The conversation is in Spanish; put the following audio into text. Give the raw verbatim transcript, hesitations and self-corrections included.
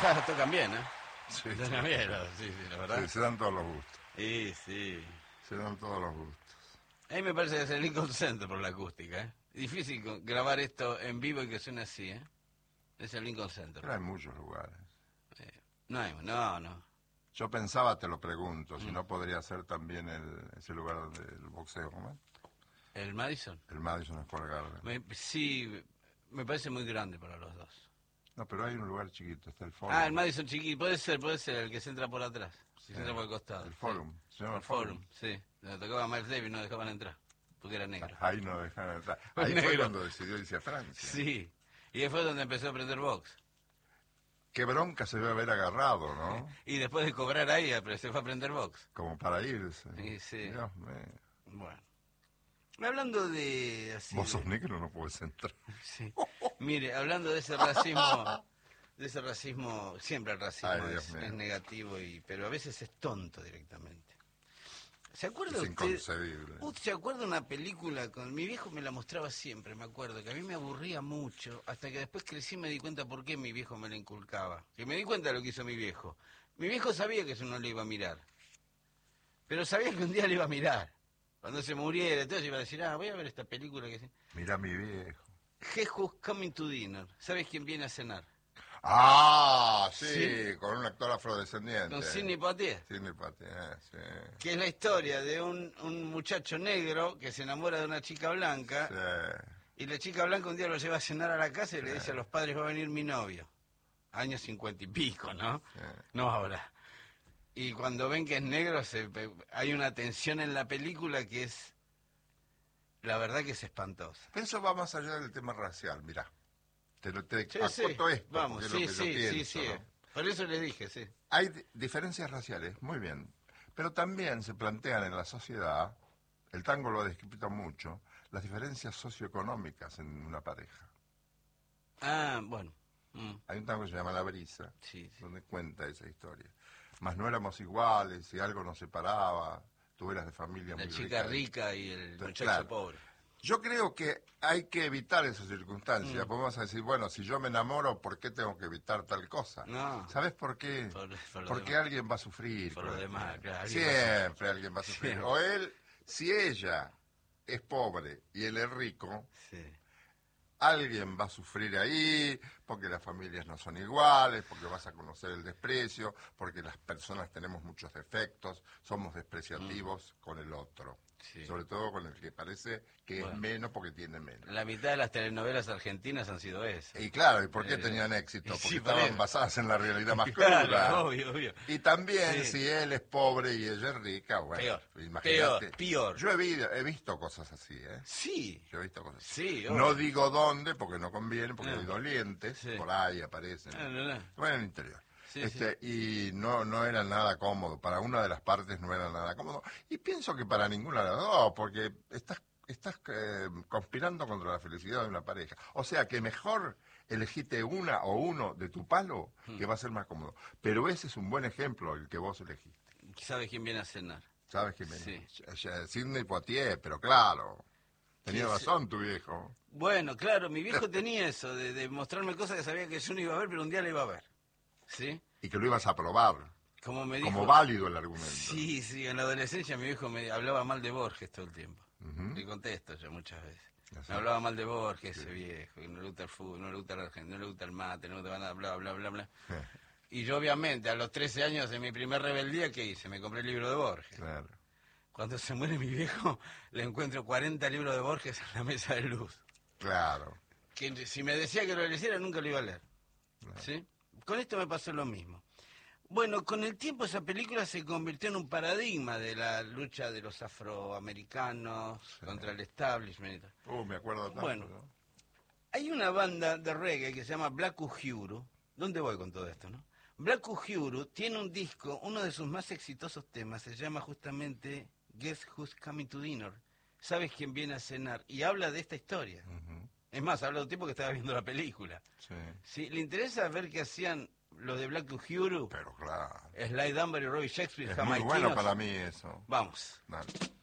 tocan bien, ¿eh? Sí, Tocan bien, sí, sí, la verdad. sí, se dan todos los gustos. Sí, sí. Se dan todos los gustos. A mí me parece que es el Lincoln Center por la acústica, ¿eh? Difícil co- grabar esto en vivo y que suene así, ¿eh? Es el Lincoln Center. Pero hay muchos lugares. Eh, no hay, no, no. Yo pensaba, te lo pregunto, si Mm. no podría ser también el, ese lugar donde el boxeo, ¿cómo es? ¿El Madison? El Madison Square Garden. Me- sí, me parece muy grande para los dos. No, pero hay un lugar chiquito, está el Forum. Ah, el Madison chiquito, puede ser, puede ser, el que se entra por atrás, que Sí. se entra por el costado. El Forum, sí. se llama El Forum, sí. Le tocaba a Miles Davis, no dejaban entrar, porque era negro. Ahí no dejan entrar. Fue Ahí fue negro. cuando decidió irse a Francia. Sí, y después donde empezó a aprender box. Qué bronca se debe haber agarrado, ¿no? Y después de cobrar ahí, apre- se fue a aprender box. Como para irse. Sí, sí. Dios mío. Bueno. Hablando de... Así, Vos sos de- negro, no podés entrar. Sí. Mire, hablando de ese racismo, de ese racismo, siempre el racismo Ay, Dios es, mío. es negativo, y pero a veces es tonto directamente. ¿Se acuerda Es usted? inconcebible. ¿Usted se acuerda una película con mi viejo? Me la mostraba siempre, me acuerdo, que a mí me aburría mucho, hasta que después crecí y me di cuenta por qué mi viejo me la inculcaba. Que me di cuenta de lo que hizo mi viejo. Mi viejo sabía que eso no le iba a mirar, pero sabía que un día le iba a mirar. Cuando se muriera, entonces iba a decir, ah, voy a ver esta película que... Mira mi viejo. Jesus Coming to Dinner. ¿Sabes quién viene a cenar? Ah, sí, Sí. con un actor afrodescendiente. Con Sidney Poitier. Sidney Poitier, sí. Que es la historia de un, un muchacho negro que se enamora de una chica blanca. Sí. Y la chica blanca un día lo lleva a cenar a la casa y le dice a los padres, va a venir mi novio. Años cincuenta y pico, ¿no? Sí. No ahora. Y cuando ven que es negro, se, hay una tensión en la película que es, la verdad que es espantosa. Pero eso va más allá del tema racial, mirá. Te, lo- te Sí, acoto sí. esto, Vamos, porque sí, es lo que sí, yo sí, pienso, sí. ¿no? Por eso les dije, sí. Hay di- diferencias raciales, muy bien. Pero también se plantean en la sociedad, el tango lo ha descrito mucho, las diferencias socioeconómicas en una pareja. Ah, bueno. Mm, Hay un tango que se llama La Brisa, sí, sí. donde cuenta esa historia. Mas no éramos iguales, y algo nos separaba, tú eras de familia La muy chica rica. rica y el Claro. muchacho pobre. Yo creo que hay que evitar esas circunstancias. Mm. Podemos decir, bueno, si yo me enamoro, ¿por qué tengo que evitar tal cosa? No. ¿Sabes por qué? Por- por lo Porque demás. alguien va a sufrir. Por con lo esto. demás, claro, alguien va a Siempre alguien va a sufrir. Siempre. O él, si ella es pobre y él es rico, Sí. alguien va a sufrir ahí, porque las familias no son iguales, porque vas a conocer el desprecio, porque las personas tenemos muchos defectos, somos despreciativos con el otro. Sí. Sobre todo con el que parece que Bueno. es menos porque tiene menos. La mitad de las telenovelas argentinas han sido esas. Y claro, ¿y por qué Eh, tenían éxito? y Porque sí, por estaban eso. basadas en la realidad más Claro, cruda. obvio, obvio. Y también, Sí. si él es pobre y ella es rica, bueno, Peor, imagínate. peor, peor. Yo he, vi- he visto cosas así, ¿eh? Sí. Yo he visto cosas así. Sí, No obvio. digo dónde, porque no conviene, porque No. hay dolientes, Sí. por ahí aparecen. No, no, no. Bueno, en el interior. Sí, este, Y no, no era nada cómodo, para una de las partes no era nada cómodo. Y pienso que para ninguna de las dos, porque estás, estás eh, conspirando contra la felicidad de una pareja. O sea que mejor elegiste una o uno de tu palo, que va a ser más cómodo. Pero ese es un buen ejemplo, el que vos elegiste. ¿Sabe quién viene a cenar? ¿Sabes qué me Sí. Sidney Poitier, pero claro. Tenía Sí, sí. razón tu viejo. Bueno, claro, mi viejo tenía eso, de, de mostrarme cosas que sabía que yo no iba a ver, pero un día la iba a ver. ¿Sí? Y que lo ibas a probar. Como me dijo... Como válido el argumento. Sí, sí, en la adolescencia mi viejo me hablaba mal de Borges todo el tiempo. Ujú. Le contesto yo muchas veces. Ya sé. Me hablaba mal de Borges, ese viejo, y no le gusta el fútbol, no le gusta la Argentina, no le gusta el mate, no le gusta nada, bla, bla, bla, bla. Y yo obviamente a los trece años, en mi primer rebeldía, ¿qué hice? Me compré el libro de Borges. Claro. Cuando se muere mi viejo, le encuentro cuarenta libros de Borges en la mesa de luz. Claro. Que si me decía que lo leyera, nunca lo iba a leer. ¿Sí? Con esto me pasó lo mismo. Bueno, con el tiempo esa película se convirtió en un paradigma de la lucha de los afroamericanos Sí. contra el establishment. Uh, me acuerdo tanto. Bueno. ¿no? Hay una banda de reggae que se llama Black Uhuru. ¿Dónde voy con todo esto, no? Black Uhuru tiene un disco, uno de sus más exitosos temas, se llama justamente Guess Who's Coming to Dinner. ¿Sabes quién viene a cenar? Y habla de esta historia. Ujú. Es más, habla de un tipo que estaba viendo la película. Sí. Si le interesa ver qué hacían los de Black Uhuru, Pero claro. Sly Dunbar y Robbie Shakespeare, Es muy jamaiquinos, bueno para mí eso. vamos. Dale.